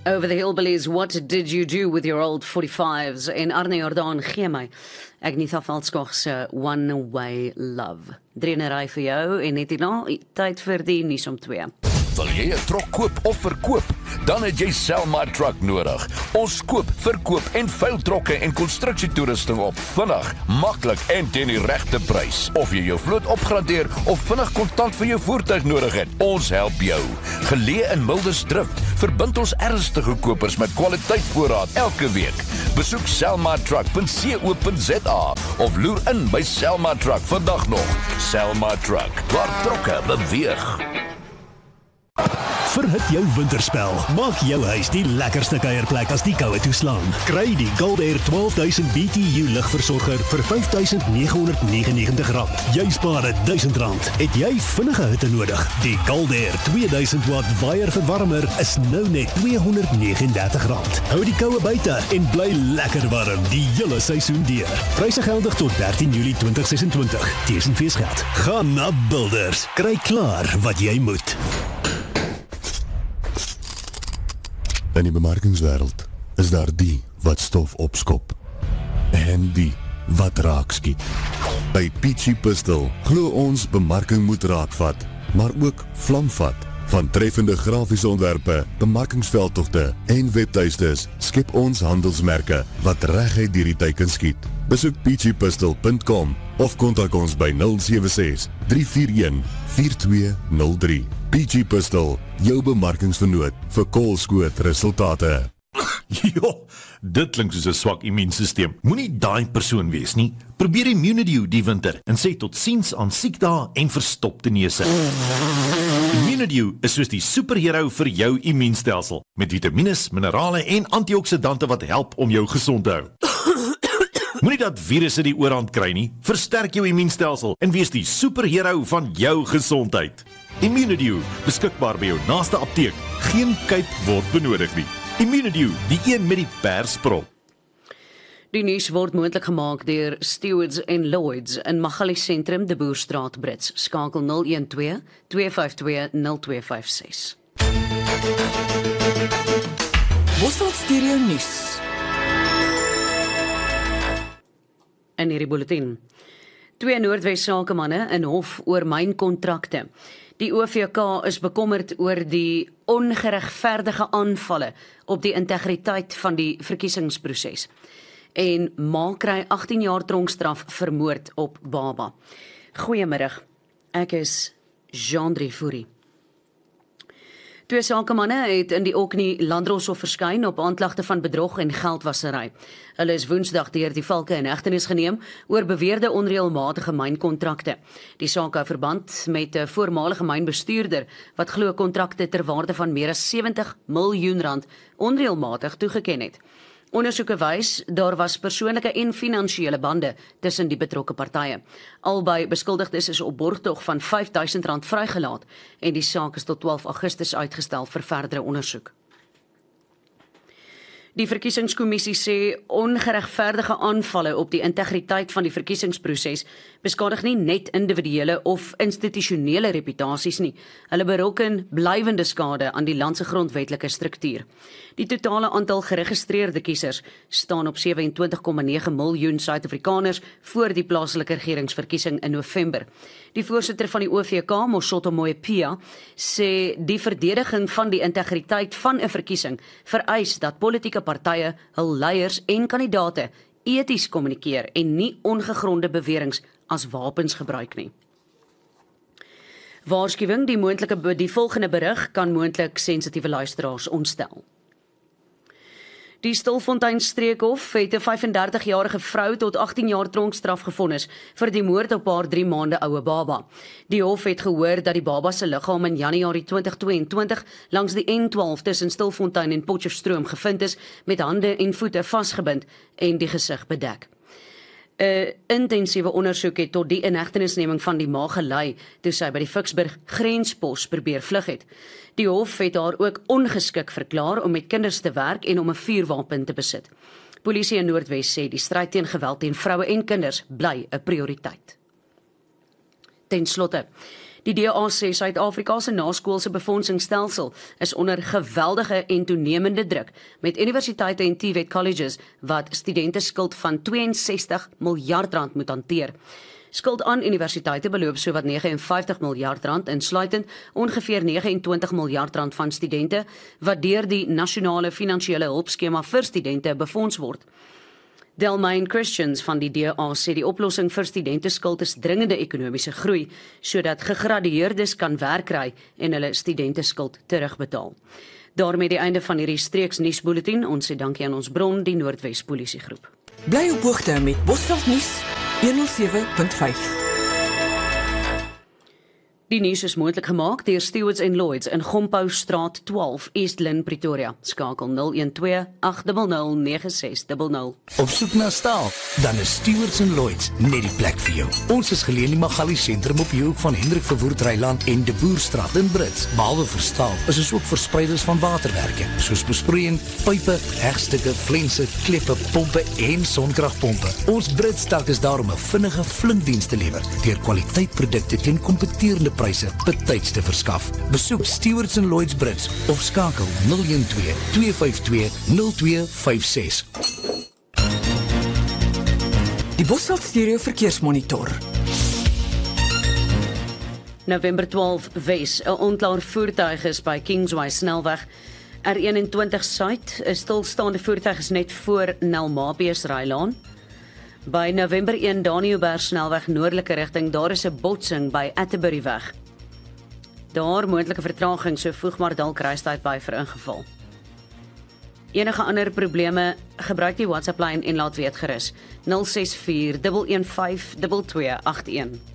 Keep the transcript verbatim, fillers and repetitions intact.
Over the Hillbillies, what did you do with your old forty-fives? En Arne Jordaan gee my Agnetha Veldskog se One Way Love. Drienery vir jou en net hierna tyd vir die nuus om twee. Wil jy 'n trok koop of verkoop? Dan het jy Selma Truck nodig. Ons koop, verkoop en veil trokke en konstruksietoerusting op vinnig, maklik en teen die regte prys. Of jy jou vloot opgradeer of vinnig kontant vir jou voertuig nodig het, ons help jou. Geleë in Mildersdrift, verbind ons ernstige kopers met kwaliteitvoorraad elke week. Besoek selma truck punt co punt za of loer in by Selma Truck vandag nog. Selma Truck, waar trokke beweeg. Verhit jou winterspel. Maak jou huis die lekkerste kuierplek as die koue toeslaan. Kry die Goldair twaalf duisend B T U ligversorger vir vyf duisend nege honderd negenennegentig rand. Jy spaar duisend rand. Het jy vinnige hitte nodig? Die Goldair twee duisend watt waier verwarmer is nou net tweehonderd negenendertig rand. Hou die koue buite en bly lekker warm die hele seisoen deur. Pryse geldig tot dertien Julie twintig sesentwintig. Teen feesgeld. Gaan na Builders. Kry klaar wat jy moet. In die bemarkingswêreld is daar die wat stof opskop en die wat raak skiet. By Peachy Pistol glo ons bemarking moet raakvat, maar ook vlamvat. Van treffende grafiese ontwerpe, bemarkingsveldtogte en webtuistes skep ons handelsmerke wat reguit deur die tyd kan skiet. Besoek peachy pistol punt com of kontak ons by nul sewe ses drie vier een vier twee nul drie. Peachy Pistol, jou bemarkingsvernoot vir koolskoot resultate. Jo, dit klink soos 'n swak immuunstelsel. Moenie daai persoon wees nie. Probeer Immunidew die winter en sê tot siens aan siekdae en verstopte neuse. Immunidew is soos die superhero vir jou immuunstelsel, met vitamiene, minerale en antioksidante wat help om jou gesond te hou. Moenie dat virusse die oorhand kry nie. Versterk jou immuunstelsel en wees die superhero van jou gesondheid. Immunidew, beskikbaar by jou naaste apteek. Geen kuip word benodig nie. Immunidew, die een met die persprop. Die nuus word moontlik gemaak deur Stewards en Lloyds in Magalies Sentrum, De Boerstraat, Brits. Skakel nul een twee twee vyf twee nul twee vyf ses. Bosveld Stereo nuus. In hierdie bulletin. Twee Noordwes sakemanne in hof oor mynkontrakte. Die O V K is bekommerd oor die ongeregverdige aanvalle op die integriteit van die verkiesingsproses. En ma kry agttien jaar tronkstraf vir moord op baba. Goeiemiddag. Ek is Jean-Drie Fourie. Twee sakemanne het in die Orkney Landdroshof verskyn op aanklagte van bedrog en geldwasery. Hulle is Woensdag deur die valke in hegtenis geneem oor beweerde onreëlmatige mynkontrakte. Die saak hou verband met 'n voormalige mynbestuurder wat glo kontrakte ter waarde van meer as sewentig miljoen rand onreëlmatig toegeken het. Ondersoeke wys daar was persoonlike en finansiële bande tussen die betrokke partye. Albei beskuldigdes is op borgtog van vyf duisend rand vrygelaat en die saak is tot twaalf Augustus uitgestel vir verdere ondersoek. Die verkiesingskommissie sê ongeregverdige aanvalle op die integriteit van die verkiesingsproses beskadig nie net individuele of institusionele reputasies nie. Hulle berokken blywende skade aan die land se grondwetlike struktuur. Die totale aantal geregistreerde kiesers staan op sewentwintig komma nege miljoen Suid-Afrikaners voor die plaaslike regeringsverkiesing in November. Die voorsitter van die O V K, Moshoto Moepia, sê die verdediging van die integriteit van 'n verkiesing vereis dat politieke partye hul leiers en kandidate eties kommunikeer en nie ongegronde beweringe as wapens gebruik nie. Waarskuwing, die moontlike die volgende berig kan moontlik sensitiewe luisteraars ontstel. Die Stilfontein Streekhof het 'n vyf-en-dertig-jarige vrou tot agttien jaar tronkstraf gevonnis vir die moord op haar drie maande oue baba. Die hof het gehoor dat die baba se liggaam in Januarie twintig tweeëntwintig langs die N twaalf tussen Stilfontein en Potchefstroom gevind is met hande en voete vasgebind en die gesig bedek. 'n Intensiewe ondersoek het tot die inhegtenisneming van die ma gelei toe sy by die Ficksburg grenspos probeer vlug het. Die hof het haar ook ongeskik verklaar om met kinders te werk en om 'n vuurwapen te besit. Polisie in Noordwes sê die stryd teen geweld teen vroue en kinders bly 'n prioriteit. Ten slotte, Die D A sê Suid-Afrika se naskoolse befondsingsstelsel is onder geweldige en toenemende druk, met universiteite en T V E T colleges wat studente skuld van tweeënsestig miljard rand moet hanteer. Skuld aan universiteite beloop sowat vyf nege vyf miljard rand, insluitend ongeveer vyf nege miljard rand van studente wat deur die nasionale finansiële hulpskema vir studente befonds word. Delmain Christians van die D A sê die oplossing vir studenteskuld is dringende ekonomiese groei, sodat gegradueerdes kan werk kry en hulle studenteskuld terugbetaal. Daarmee die einde van hierdie streeks nuusbulletin. Ons sê dankie aan ons bron, die Noordwes Polisiegroep. Bly op hoogte met Bosveld nuus honderd sewe punt vyf. Die nuus is moontlik gemaak deur Stewards and Lloyds in Gompo Straat twaalf, East Lynn, Pretoria. Skakel nul een twee agt nul nul nege ses nul nul. Op soek na staal? Dan is Stewards and Lloyds net die plek vir jou. Ons is geleë in die Magali sentrum op die hoek van Hendrik Verwoerd Ryland en De Boerstraat in Brits. Behalwe vir staal, is ons ook verspreiders van waterwerke, soos besproeiing, pype, hegstukke, flense, kleppe, pompe en sonkragpompe. Ons Brits dak is daar om 'n vinnige, flink diens te lewer, deur kwaliteitprodukte teen kompeterende pryse betyds te verskaf. Besoek Stewards and Lloyds Brits of skakel nul een twee twee vyf twee nul twee vyf ses. Die Bosveld Stereo Verkeersmonitor. November twaalf Wes, 'n onklaar voertuig is by Kingsway snelweg R eenentwintig suid, 'n stilstaande voertuig is net voor Nelmapius Rylaan. By November een Danielberg snelweg noordelike rigting, daar is 'n botsing by Atterbury-weg. Daar moontlike vertraging, so voeg maar dalk reistyd by vir ingeval. Enige ander probleme, gebruik die WhatsApp lyn en laat weet gerus nul ses vier een een vyf twee twee agt een.